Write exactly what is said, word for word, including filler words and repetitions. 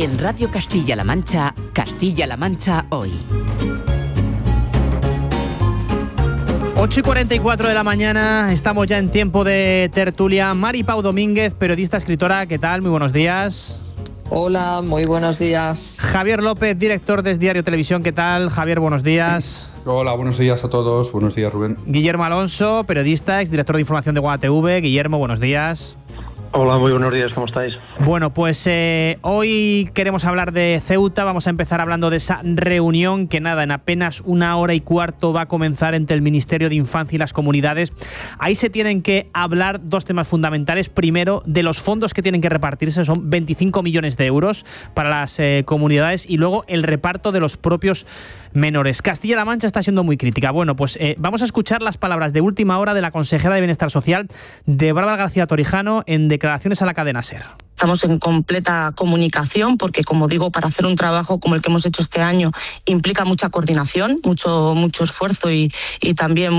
En Radio Castilla-La Mancha, Castilla-La Mancha Hoy. ocho y cuarenta y cuatro de la mañana, estamos ya en tiempo de tertulia. Mari Pau Domínguez, periodista, escritora, ¿qué tal? Muy buenos días. Hola, muy buenos días. Javier López, director de Diario Televisión, ¿qué tal? Javier, buenos días. Hola, buenos días a todos. Buenos días, Rubén. Guillermo Alonso, periodista, exdirector de información de Guada T V. Guillermo, buenos días. Hola, muy buenos días, ¿cómo estáis? Bueno, pues eh, hoy queremos hablar de Ceuta. Vamos a empezar hablando de esa reunión que nada, en apenas una hora y cuarto va a comenzar entre el Ministerio de Infancia y las comunidades. Ahí se tienen que hablar dos temas fundamentales. Primero, de los fondos que tienen que repartirse, son veinticinco millones de euros para las eh, comunidades, y luego el reparto de los propios menores. Castilla-La Mancha está siendo muy crítica. Bueno, pues eh, vamos a escuchar las palabras de última hora de la consejera de Bienestar Social, de Bárbara García Torijano, en declaraciones a la cadena SER. Estamos en completa comunicación porque, como digo, para hacer un trabajo como el que hemos hecho este año implica mucha coordinación, mucho, mucho esfuerzo y, y también